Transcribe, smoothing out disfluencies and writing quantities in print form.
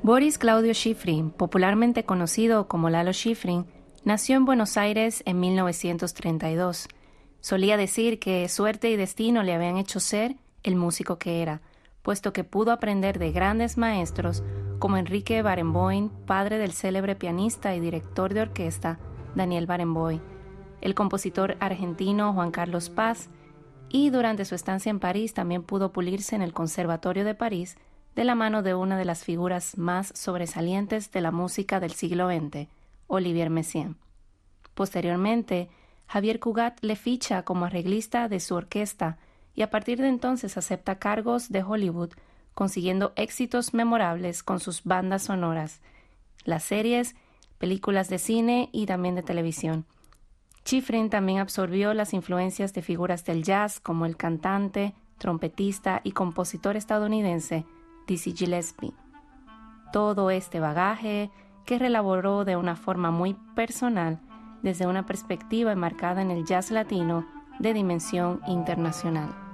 Boris Claudio Schifrin, popularmente conocido como Lalo Schifrin, nació en Buenos Aires en 1932. Solía decir que suerte y destino le habían hecho ser el músico que era, puesto que pudo aprender de grandes maestros como Enrique Barenboim, padre del célebre pianista y director de orquesta Daniel Barenboim, el compositor argentino Juan Carlos Paz, y durante su estancia en París también pudo pulirse en el Conservatorio de París de la mano de una de las figuras más sobresalientes de la música del siglo XX, Olivier Messiaen. Posteriormente, Javier Cugat le ficha como arreglista de su orquesta y a partir de entonces acepta cargos de Hollywood, consiguiendo éxitos memorables con sus bandas sonoras, las series, películas de cine y también de televisión. Schifrin también absorbió las influencias de figuras del jazz como el cantante, trompetista y compositor estadounidense Dizzy Gillespie. Todo este bagaje que reelaboró de una forma muy personal desde una perspectiva enmarcada en el jazz latino de dimensión internacional.